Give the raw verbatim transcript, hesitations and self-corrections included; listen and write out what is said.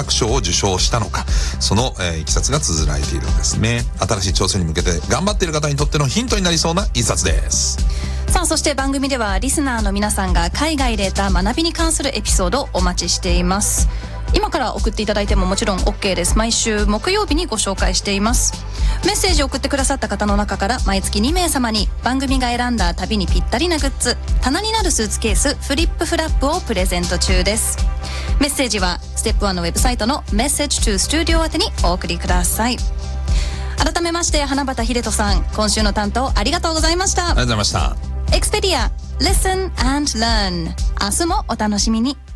作賞を受賞したのか、その、えー、いきさつが綴られているんですね。新しい挑戦に向けて頑張っている方にとってのヒントになりそうな一冊です。 さあ、そして番組ではリスナーの皆さんが海外で得た学びに関するエピソードをお待ちしています。今から送っていただいてももちろん OK です。毎週木曜日にご紹介しています。メッセージを送ってくださった方の中から毎月にめい様に番組が選んだ旅にぴったりなグッズ、棚になるスーツケースフリップフラップをプレゼント中です。メッセージはステップワンのウェブサイトの Message to Studio 宛てにお送りください。改めまして花畑秀人さん、今週の担当ありがとうございました。 ありがとうございました。 エクスペディア Listen and Learn、 明日もお楽しみに。